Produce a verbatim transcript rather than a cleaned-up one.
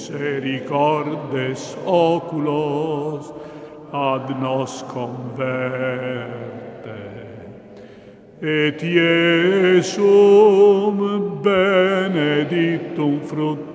misericordes oculos ad nos converte, et Iesum benedictum fructus